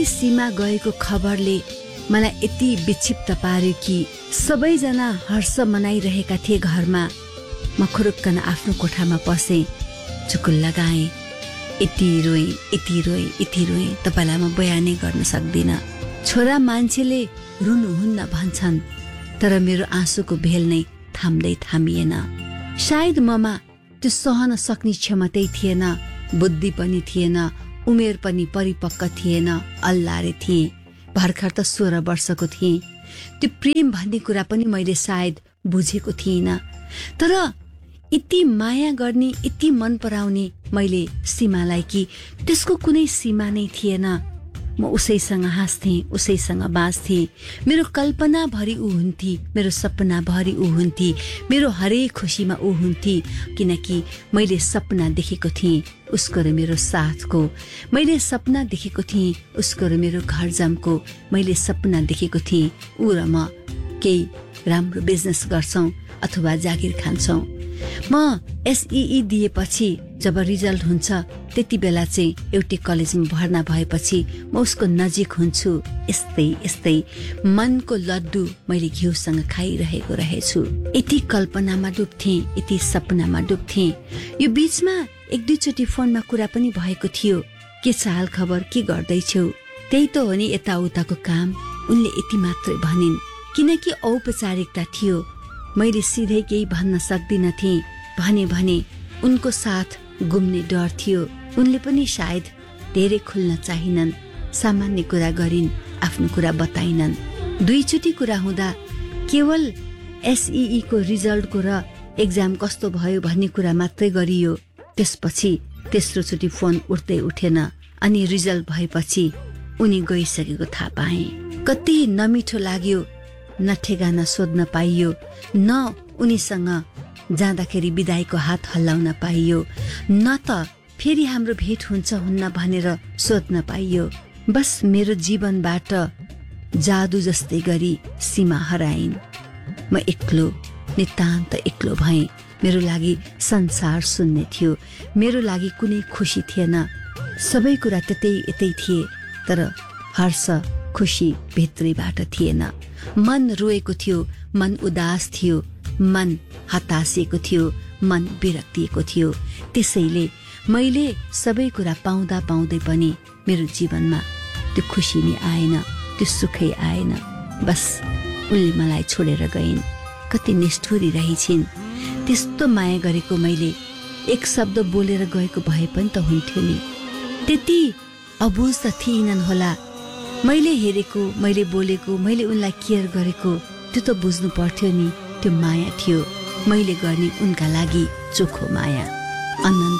सीमा गएको खबरले मलाई यति विक्षिप्त पार्यो कि सबैजना हर्ष मनाइरहेका थिए घरमा। म खुरुक्कन आफ्नो कोठामा पसे, चुकुल लगाएँ, यति रोएँ तपाईलाई म बयानै गर्न सक्दिनँ। छोरा मान्छेले रुनुहुन्न भन्छन्, तर मेरो आँसुको भेल नै थाम्दै थामिएन। सायद ममा त्यो सहन सक्ने क्षमतै थिएन, बुद्धि पनि थिएन, उमेर पनि परिपक्व थिएन, अल्लारे थिए। भर्खर त 16 वर्षको थिएँ। त्यो प्रेम भन्ने कुरा पनि मैले सायद बुझेको थिइनँ। तर यति माया गर्ने, यति मन पराउने मैले सीमालाई कि त्यसको कुनै सीमा नै थिएन। म उसैसँग हाँस्थेँ, उसैसँग बाँच्थेँ। मेरो कल्पना भरि ऊ हुन्थी, मेरो सपना भरि ऊ हुन्थी, मेरो हरेक खुसीमा ऊ हुन्थी। किनकि मैले सपना देखेको थिएँ उसको र मेरो साथको, मैले सपना देखेको थिएँ उसको र मेरो घर जमको, मैले सपना देखेको थिएँ ऊ र म केही राम्रो बिजनेस गर्छौं अथवा जागिर खान्छौं। म एसईई दिएपछि जब रिजल्ट हुन्छ त्यति बेला चाहिँ एउटै कलेजमा भर्ना भएपछि म उसको नजिक हुन्छु। यस्तै मनको लड्डु मैले घिउसँग खाइरहेको रहेछु। यति कल्पनामा डुब्थेँ, यति सपनामा डुब्थेँ। यो बीचमा 1-2 चोटि फोनमा कुरा पनि भएको थियो। के छ हाल खबर, के गर्दैछौ? त्यही त हो नि यताउताको काम, उनले यति मात्रै भनिन्। किनकि औपचारिकता थियो, मैले सिधै केही भन्न सक्दिन थिएँ। भने उनको साथ गुम्ने डर थियो। उनले पनि सायद धेरै खुल्न चाहिनन्, सामान्य कुरा गरिन्, आफ्नो कुरा बताइनन्। 2 चोटि कुरा हुँदा केवल एसईई को रिजल्टको र एक्जाम कस्तो भयो भन्ने कुरा मात्रै गरियो। त्यसपछि तेस्रो चोटि फोन उठ्दै उठेन। अनि रिजल्ट भएपछि उनी गइसकेको थाहा पाएँ। कति नमिठो लाग्यो। न ठेगाना सोध्न पाइयो, न उनीसँग जाँदाखेरि बिदाईको हात हल्लाउन पाइयो, न त फेरि हाम्रो भेट हुन्छ हुन्न भनेर सोध्न पाइयो। बस मेरो जीवनबाट जादु जस्तै गरी सीमा हराइन्। म एक्लो, नितान्त एक्लो भएँ। मेरो लागि संसार शून्य थियो। मेरो लागि कुनै खुसी थिएन। सबै कुरा यतै थिए, तर हर्ष, खुसी भित्रैबाट थिएन। मन रोएको थियो, मन उदास थियो, मन हतासिएको थियो, मन विरक्तिएको थियो। त्यसैले मैले सबै कुरा पाउँदै पनि मेरो जीवनमा त्यो खुसी नै आएन, त्यो सुखै आएन। बस उनले मलाई छोडेर गइन्। कति निष्ठुरी रहेछिन्। त्यस्तो माया गरेको मैले एक शब्द बोलेर गएको भए पनि त हुन्थ्यो नि। त्यति अबुझ त थिइनन् होला। मैले हेरेको, मैले बोलेको, मैले उनलाई केयर गरेको, त्यो त बुझ्नु पर्थ्यो नि। त्यो माया थियो, मैले गर्ने उनका लागि चोखो माया, अनन्त